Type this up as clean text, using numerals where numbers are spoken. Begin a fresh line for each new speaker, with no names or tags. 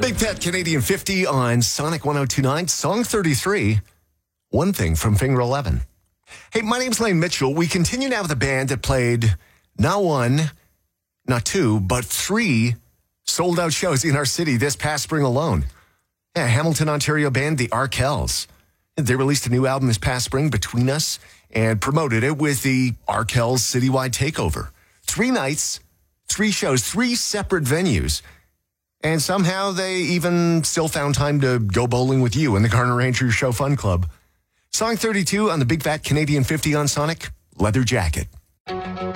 Big Fat Canadian 50 on Sonic 102.9, Song 33, One Thing from Finger 11. Hey, my name's Lane Mitchell. We continue now with a band that played not one, not two, but three sold-out shows in our city this past spring alone. Yeah, Hamilton, Ontario band, the Arkells. They released a new album this past spring, Between Us, and promoted it with the Arkells citywide takeover. 3 nights, 3 shows, 3 separate venues. And somehow they even still found time to go bowling with you in the Garner Rangers Show Fun Club. Song 32 on the Big Fat Canadian 50 on Sonic, Leather Jacket.